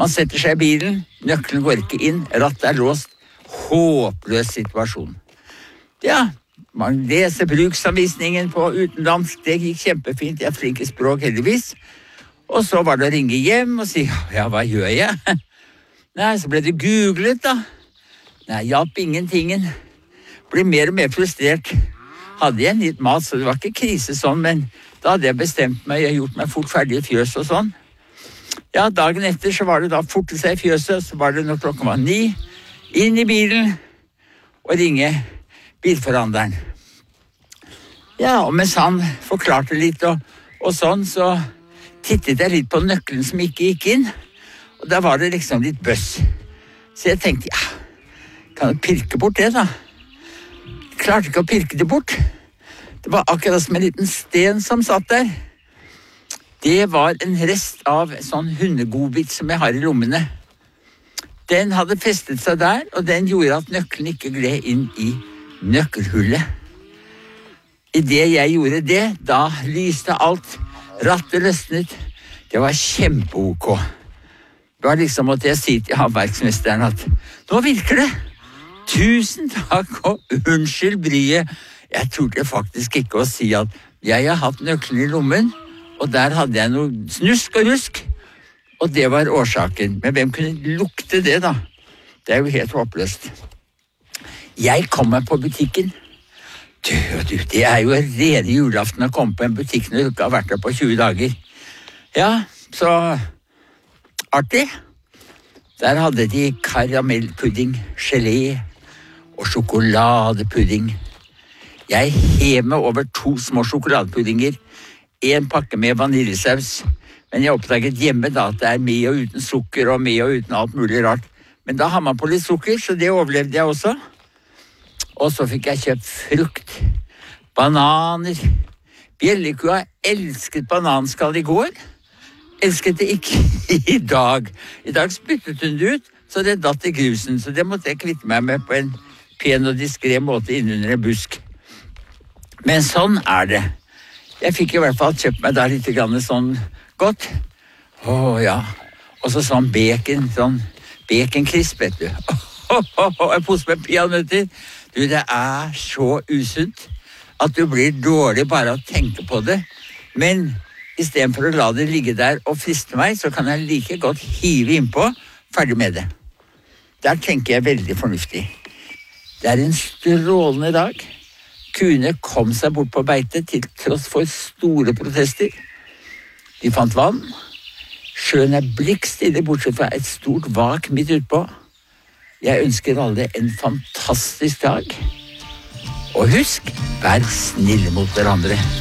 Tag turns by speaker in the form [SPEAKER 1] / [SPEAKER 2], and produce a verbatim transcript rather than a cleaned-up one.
[SPEAKER 1] Man setter seg i bilen, nøkkelen går ikke inn, rattet er låst. Håpløs situasjon. Ja, man leser bruksanvisningen på utenlandsk, det gikk kjempefint, jeg er flink i språk heldigvis. Og så var det å ringe hjem og si, ja, hva gjør jeg? Nei, så ble det googlet da. Nei, hjalp ingentingen. Ble mer og mer frustrert. Hadde jeg litt mat, så det var ikke krise sånn, men da hadde jeg bestemt meg, jeg hadde gjort meg fort ferdig i fjøs og sånn. Ja, dagen etter så var det da fortet seg i fjøset, så var det når klokken var ni, inn i bilen og ringe bilforhandleren. Ja, og mens han forklarte litt og, og sånn, så tittet jeg litt på nøkkelen som ikke gikk inn, og da var det liksom litt bøss. Så jeg tenkte, ja, kan jeg pirke bort det da? Jeg klarte ikke å pirke det bort. Det var akkurat som en liten sten som satt der. Det var en rest av sånn hundegodbit som jeg har i lommene. Den hadde festet seg der, og den gjorde at nøkkelen ikke gled inn i nøkkelhullet. I det jeg gjorde det, da lyste alt, rattet løsnet. Det var kjempe-ok. Det var liksom måtte jeg si til havverksmesteren at nå virker det. Tusen takk og unnskyld bryet. Jeg trodde faktisk ikke å si at jeg har hatt nøkkelen i lommen, og der hadde jeg noe snusk og rusk, og det var årsaken. Men hvem kunne lukte det da? Det er jo helt håpløst. Jeg kommer på butikken. Du, du, det er jo rene julaften å komme på en butikk når du ikke har vært der på tjue dager. Ja, så artig. Der hadde de karamellpudding, gelé og sjokoladepudding. Jeg hev meg over to små sjokoladepuddinger, en pakke med vaniljesaus, men jeg oppdaget hjemme da at det er med og uten sukker og med og uten alt mulig rart. Men da har man på litt sukker, så det overlevde jeg også. Og så fikk jeg kjøpt frukt, bananer. Bjellekua elsket bananskall i går, elsket det ikke i dag. I dag spyttet hun det ut, så det datt i grusen, så det måtte jeg kvitte meg med på en pen og diskret måte innunder en busk. Men sånn er det. Jeg fikk i hvert fall kjøpt meg da litt grann sånn godt. Åh, ja. Og så sånn bacon, sånn baconkrisp, vet du. Åh, åh, åh, en pose med peanøtter. Du, det er så usunt at du blir dårlig bare å tenke på det. Men i stedet for å la det ligge der og friste meg, så kan jeg like godt hive innpå, ferdig med det. Der tenker jeg veldig fornuftig. Det er en strålende dag. Kuene kom seg bort på beite til tross for store protester. De fant vann. Sjøen er blikkstille bortsett fra et stort vak midt utpå. Jeg ønsker alle en fantastisk dag. Og husk, vær snille mot hverandre.